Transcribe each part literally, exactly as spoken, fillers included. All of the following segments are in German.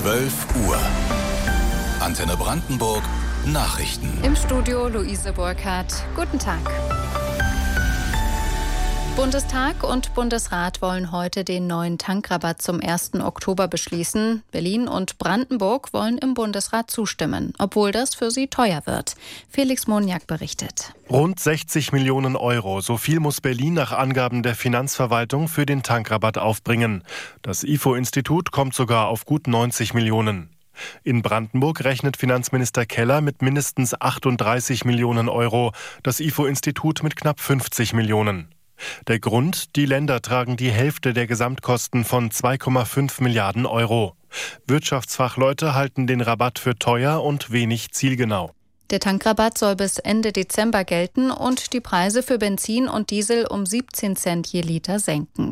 zwölf Uhr. Antenne Brandenburg Nachrichten. Im Studio Luise Burkhardt. Guten Tag. Bundestag und Bundesrat wollen heute den neuen Tankrabatt zum ersten Oktober beschließen. Berlin und Brandenburg wollen im Bundesrat zustimmen, obwohl das für sie teuer wird. Felix Moniak berichtet. Rund sechzig Millionen Euro, so viel muss Berlin nach Angaben der Finanzverwaltung für den Tankrabatt aufbringen. Das I F O-Institut kommt sogar auf gut neunzig Millionen. In Brandenburg rechnet Finanzminister Keller mit mindestens achtunddreißig Millionen Euro, das I F O-Institut mit knapp fünfzig Millionen. Der Grund: Die Länder tragen die Hälfte der Gesamtkosten von zwei Komma fünf Milliarden Euro. Wirtschaftsfachleute halten den Rabatt für teuer und wenig zielgenau. Der Tankrabatt soll bis Ende Dezember gelten und die Preise für Benzin und Diesel um siebzehn Cent je Liter senken.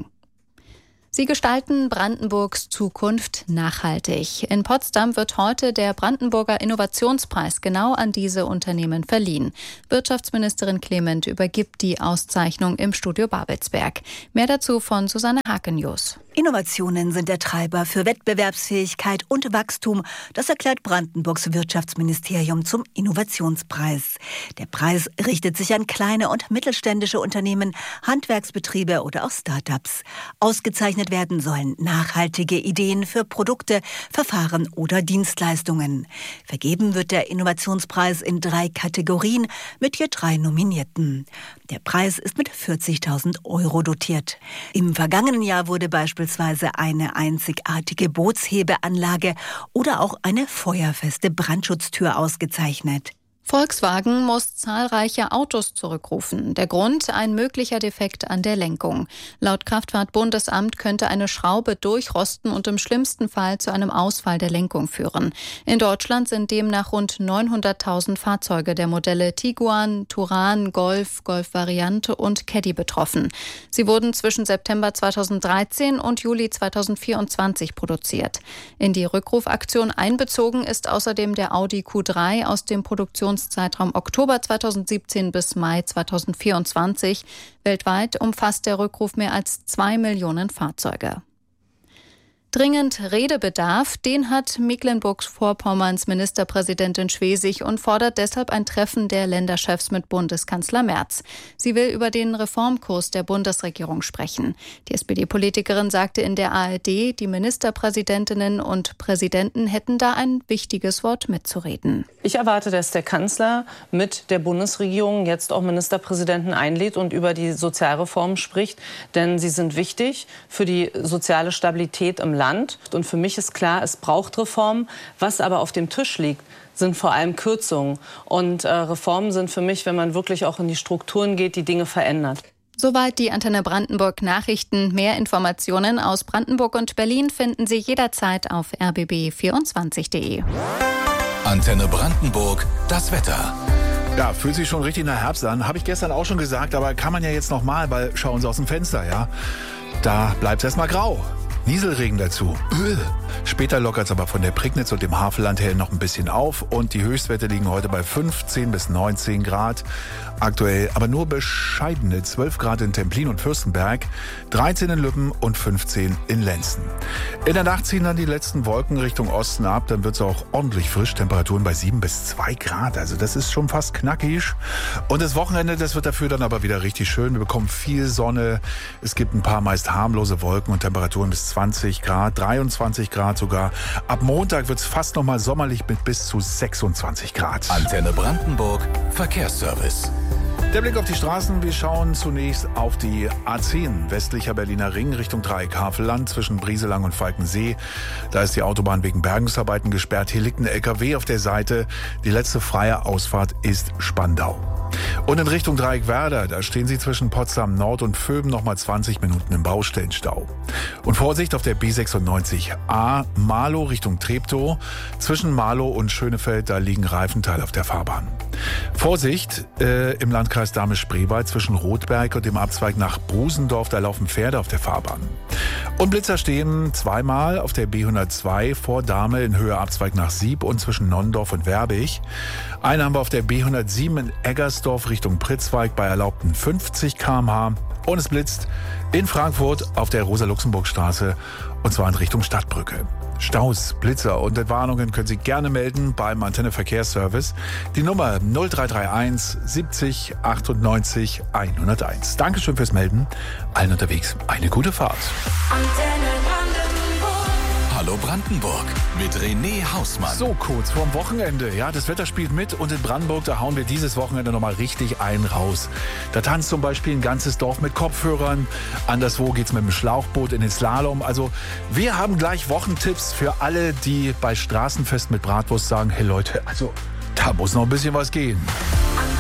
Sie gestalten Brandenburgs Zukunft nachhaltig. In Potsdam wird heute der Brandenburger Innovationspreis genau an diese Unternehmen verliehen. Wirtschaftsministerin Clement übergibt die Auszeichnung im Studio Babelsberg. Mehr dazu von Susanne Hakenius. Innovationen sind der Treiber für Wettbewerbsfähigkeit und Wachstum. Das erklärt Brandenburgs Wirtschaftsministerium zum Innovationspreis. Der Preis richtet sich an kleine und mittelständische Unternehmen, Handwerksbetriebe oder auch Start-ups. Ausgezeichnet werden sollen nachhaltige Ideen für Produkte, Verfahren oder Dienstleistungen. Vergeben wird der Innovationspreis in drei Kategorien mit je drei Nominierten. Der Preis ist mit vierzigtausend Euro dotiert. Im vergangenen Jahr wurde beispielsweise eine einzigartige Bootshebeanlage oder auch eine feuerfeste Brandschutztür ausgezeichnet. Volkswagen muss zahlreiche Autos zurückrufen. Der Grund: ein möglicher Defekt an der Lenkung. Laut Kraftfahrtbundesamt könnte eine Schraube durchrosten und im schlimmsten Fall zu einem Ausfall der Lenkung führen. In Deutschland sind demnach rund neunhunderttausend Fahrzeuge der Modelle Tiguan, Touran, Golf, Golf Variante und Caddy betroffen. Sie wurden zwischen September zweitausenddreizehn und Juli zweitausendvierundzwanzig produziert. In die Rückrufaktion einbezogen ist außerdem der Audi Q drei aus dem Produktions Zeitraum Oktober zweitausendsiebzehn bis Mai zweitausendvierundzwanzig. Weltweit umfasst der Rückruf mehr als zwei Millionen Fahrzeuge. Dringend Redebedarf, den hat Mecklenburg-Vorpommerns Ministerpräsidentin Schwesig und fordert deshalb ein Treffen der Länderchefs mit Bundeskanzler Merz. Sie will über den Reformkurs der Bundesregierung sprechen. Die S P D-Politikerin sagte in der A R D, die Ministerpräsidentinnen und Präsidenten hätten da ein wichtiges Wort mitzureden. Ich erwarte, dass der Kanzler mit der Bundesregierung jetzt auch Ministerpräsidenten einlädt und über die Sozialreformen spricht, denn sie sind wichtig für die soziale Stabilität im Land. Und für mich ist klar, es braucht Reformen. Was aber auf dem Tisch liegt, sind vor allem Kürzungen. Und äh, Reformen sind für mich, wenn man wirklich auch in die Strukturen geht, die Dinge verändert. Soweit die Antenne Brandenburg Nachrichten. Mehr Informationen aus Brandenburg und Berlin finden Sie jederzeit auf r b b vierundzwanzig punkt de. Antenne Brandenburg, das Wetter. Ja, fühlt sich schon richtig nach Herbst an. Habe ich gestern auch schon gesagt, aber kann man ja jetzt noch mal, weil schauen Sie aus dem Fenster, ja. Da bleibt es erstmal grau. Nieselregen dazu. Öh. Später lockert es aber von der Prignitz und dem Havelland her noch ein bisschen auf und die Höchstwerte liegen heute bei fünfzehn bis neunzehn Grad. Aktuell aber nur bescheidene zwölf Grad in Templin und Fürstenberg, dreizehn in Lübben und fünfzehn in Lenzen. In der Nacht ziehen dann die letzten Wolken Richtung Osten ab, dann wird es auch ordentlich frisch, Temperaturen bei sieben bis zwei Grad, also das ist schon fast knackig. Und das Wochenende, das wird dafür dann aber wieder richtig schön, wir bekommen viel Sonne, es gibt ein paar meist harmlose Wolken und Temperaturen bis zwanzig Grad, dreiundzwanzig Grad sogar. Ab Montag wird es fast nochmal sommerlich mit bis zu sechsundzwanzig Grad. Antenne Brandenburg, Verkehrsservice. Der Blick auf die Straßen. Wir schauen zunächst auf die A zehn, westlicher Berliner Ring, Richtung Dreieck Havelland, zwischen Brieselang und Falkensee. Da ist die Autobahn wegen Bergungsarbeiten gesperrt. Hier liegt ein L K W auf der Seite. Die letzte freie Ausfahrt ist Spandau. Und in Richtung Dreieck-Werder, da stehen Sie zwischen Potsdam Nord und Vöben noch mal zwanzig Minuten im Baustellenstau. Und Vorsicht auf der B sechsundneunzig A, Marlow Richtung Treptow. Zwischen Marlow und Schönefeld, da liegen Reifenteile auf der Fahrbahn. Vorsicht äh, im Landkreis Dahme-Spreewald zwischen Rotberg und dem Abzweig nach Brusendorf, da laufen Pferde auf der Fahrbahn. Und Blitzer stehen zweimal auf der B hundertzwei vor Dahme in Höhe Abzweig nach Sieb und zwischen Nonnendorf und Werbig. Einen haben wir auf der B hundertsieben in Eggersdorf Richtung Pritzwalk bei erlaubten fünfzig Kilometer pro Stunde. Und es blitzt in Frankfurt auf der Rosa-Luxemburg-Straße und zwar in Richtung Stadtbrücke. Staus, Blitzer und Entwarnungen können Sie gerne melden beim Antenne Verkehrsservice. Die Nummer null drei drei eins siebzig achtundneunzig hunderteins. Dankeschön fürs Melden. Allen unterwegs eine gute Fahrt. Antenne Brandenburg. Hallo Brandenburg mit René Hausmann. So kurz vorm Wochenende. Ja, das Wetter spielt mit und in Brandenburg, da hauen wir dieses Wochenende nochmal richtig einen raus. Da tanzt zum Beispiel ein ganzes Dorf mit Kopfhörern. Anderswo geht's mit dem Schlauchboot in den Slalom. Also wir haben gleich Wochentipps für alle, die bei Straßenfest mit Bratwurst sagen, hey Leute, also da muss noch ein bisschen was gehen.